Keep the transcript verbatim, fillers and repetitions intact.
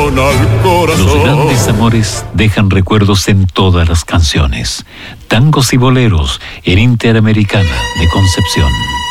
corazón al corazón. Los grandes amores dejan recuerdos en todas las canciones. Tangos y boleros en Interamericana de Concepción.